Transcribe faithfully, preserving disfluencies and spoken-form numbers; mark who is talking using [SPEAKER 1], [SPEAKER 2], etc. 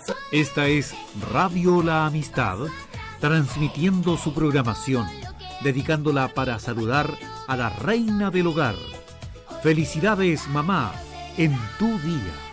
[SPEAKER 1] Esta es Radio La Amistad, transmitiendo su programación, dedicándola para saludar a la reina del hogar. Felicidades, mamá, en tu día.